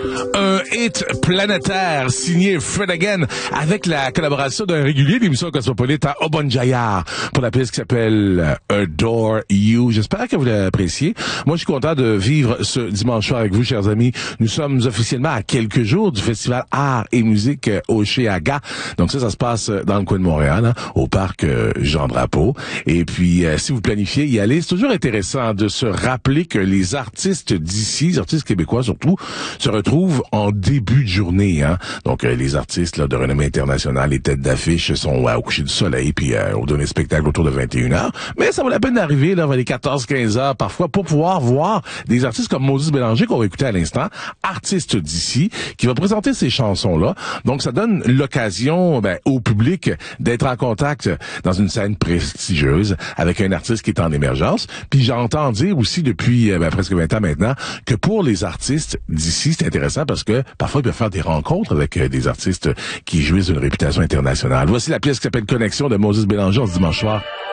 Un hit planétaire signé Fred Again avec la collaboration d'un régulier d'émission Cosmopolite à Obonjayar pour la pièce qui s'appelle Adore You. J'espère que vous l'appréciez. Moi, je suis content de vivre ce dimanche soir avec vous, chers amis. Nous sommes officiellement à quelques jours du festival Art et Musique Oshéaga. Donc ça se passe dans le coin de Montréal, hein, au parc Jean-Drapeau. Et puis, si vous planifiez y aller, c'est toujours intéressant de se rappeler que les artistes d'ici, les artistes québécois surtout, se retrouvent en début de journée. Hein. Donc, les artistes là, de renommée internationale, les têtes d'affiche sont au coucher du soleil, puis on donne des spectacles autour de 21h. Mais ça vaut la peine d'arriver là vers les 14-15 heures parfois pour pouvoir voir des artistes comme Moses Bélanger, qu'on va écouter à l'instant, artiste d'ici, qui va présenter ces chansons-là. Donc, ça donne l'occasion au public d'être en contact dans une scène prestigieuse avec un artiste qui est en émergence. Puis j'entends dire aussi depuis presque 20 ans maintenant que pour les artistes d'ici, c'est intéressant parce que parfois ils peuvent faire des rencontres avec des artistes qui jouissent d'une réputation internationale. Voici la pièce qui s'appelle Connexion de Moses Bélanger ce dimanche soir.